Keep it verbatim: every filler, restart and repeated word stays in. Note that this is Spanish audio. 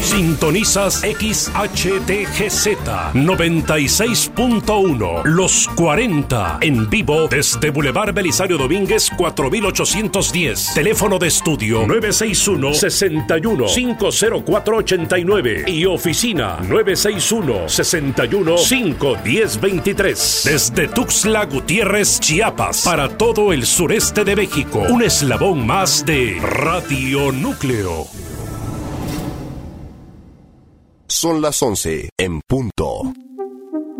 Sintonizas X H T G Z noventa y seis punto uno, Los cuarenta, en vivo desde Boulevard Belisario Domínguez cuatro mil ochocientos diez. Teléfono de estudio nueve seis uno, seis uno, cinco cero cuatro, ocho nueve y oficina nueve seis uno, seis uno, cinco uno cero, dos tres. Desde Tuxtla Gutiérrez, Chiapas, para todo el sureste de México, un eslabón más de Radio Núcleo. Son las once en punto.